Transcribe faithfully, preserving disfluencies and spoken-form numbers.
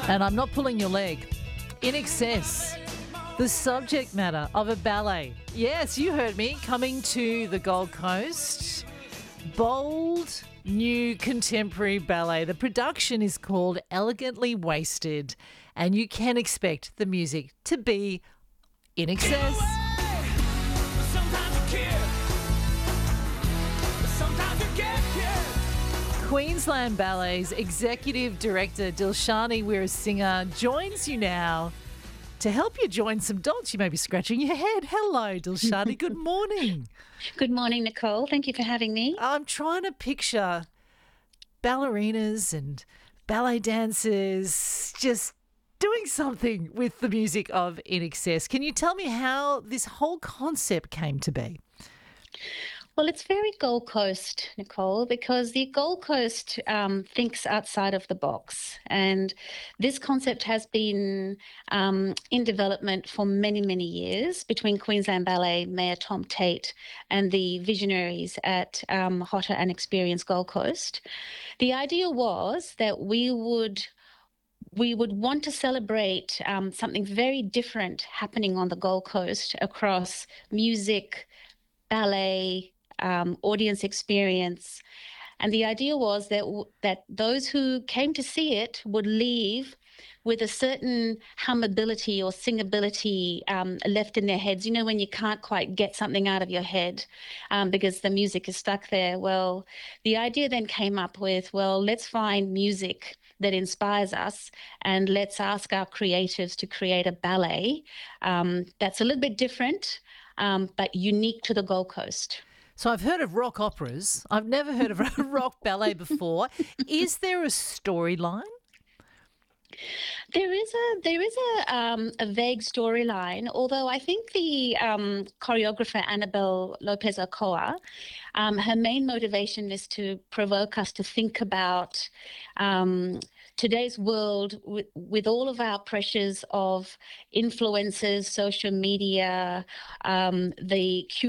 And I'm not pulling your leg. In Excess, the subject matter of a ballet. Yes, you heard me, coming to the Gold Coast. Bold, new contemporary ballet. The production is called Elegantly Wasted, and you can expect the music to be in excess. Queensland Ballet's Executive Director Dilshani Weerasinghe joins you now to help you join some dots. You may be scratching your head. Hello, Dilshani. Good morning. Good morning, Nicole. Thank you for having me. I'm trying to picture ballerinas and ballet dancers just doing something with the music of In Excess. Can you tell me how this whole concept came to be? Well, it's very Gold Coast, Nicole, because the Gold Coast um, thinks outside of the box. And this concept has been um, in development for many, many years between Queensland Ballet, Mayor Tom Tate, and the visionaries at um, Hotter and Experience Gold Coast. The idea was that we would we would want to celebrate um, something very different happening on the Gold Coast across music, ballet, Um, audience experience. And the idea was that w- that those who came to see it would leave with a certain hummability or singability um, left in their heads. You know, when you can't quite get something out of your head um, because the music is stuck there. Well, the idea then came up with, well, let's find music that inspires us and let's ask our creatives to create a ballet um, that's a little bit different um, but unique to the Gold Coast. So I've heard of rock operas. I've never heard of a rock ballet before. Is there a storyline? There is a there is a um, a vague storyline, although I think the um, choreographer Annabelle Lopez Ochoa, um, her main motivation is to provoke us to think about um, today's world with, with all of our pressures of influencers, social media, um, the